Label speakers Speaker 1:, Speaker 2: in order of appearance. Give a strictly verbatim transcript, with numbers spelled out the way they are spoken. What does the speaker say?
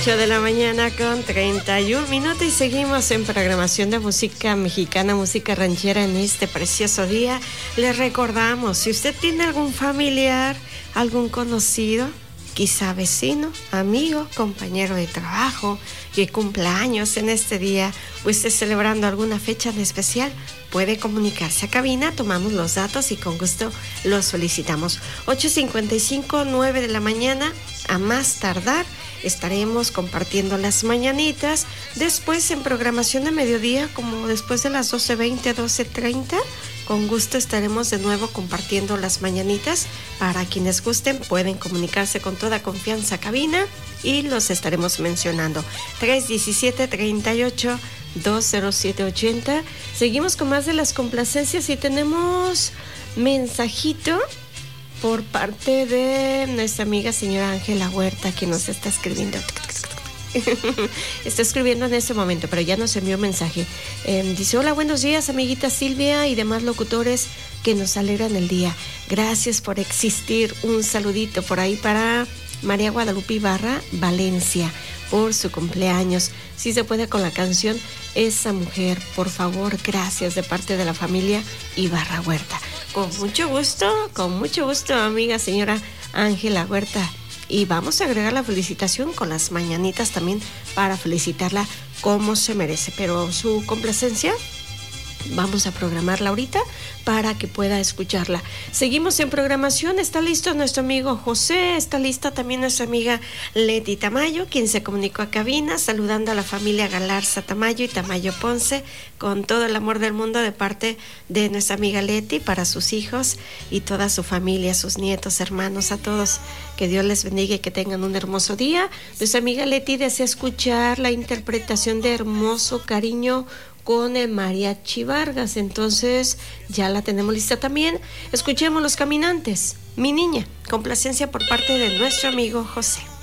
Speaker 1: ocho de la mañana con treinta y un minutos y seguimos en programación de música mexicana, música ranchera en este precioso día. Les recordamos, si usted tiene algún familiar, algún conocido, quizá vecino, amigo, compañero de trabajo, que cumpla años en este día o esté celebrando alguna fecha en especial, puede comunicarse a cabina, tomamos los datos y con gusto los felicitamos. ocho cincuenta y cinco, nueve de la mañana, a más tardar, estaremos compartiendo las mañanitas. Después en programación de mediodía, como después de las doce veinte, doce treinta, con gusto estaremos de nuevo compartiendo las mañanitas. Para quienes gusten pueden comunicarse con toda confianza a cabina y los estaremos mencionando. tres diecisiete, treinta y ocho, dos cero siete ochenta. Seguimos con más de las complacencias y tenemos mensajito por parte de nuestra amiga señora Ángela Huerta, quien nos está escribiendo. Está escribiendo en este momento, pero ya nos envió un mensaje. Eh, dice: hola, buenos días, amiguita Silvia y demás locutores que nos alegran el día. Gracias por existir. Un saludito por ahí para María Guadalupe Ibarra, Valencia, por su cumpleaños. Si se puede con la canción Esa Mujer, por favor, gracias, de parte de la familia Ibarra Huerta. Con mucho gusto, con mucho gusto, amiga señora Ángela Huerta. Y vamos a agregar la felicitación con las mañanitas también para felicitarla como se merece. Pero su complacencia vamos a programarla ahorita para que pueda escucharla. Seguimos en programación. Está listo nuestro amigo José, está lista también nuestra amiga Leti Tamayo, quien se comunicó a cabina saludando a la familia Galarza Tamayo y Tamayo Ponce con todo el amor del mundo de parte de nuestra amiga Leti para sus hijos y toda su familia, sus nietos, hermanos, a todos. Que Dios les bendiga y que tengan un hermoso día. Nuestra amiga Leti desea escuchar la interpretación de Hermoso Cariño con el Mariachi Vargas, entonces ya la tenemos lista también. Escuchemos Los Caminantes, Mi Niña, complacencia por parte de nuestro amigo José.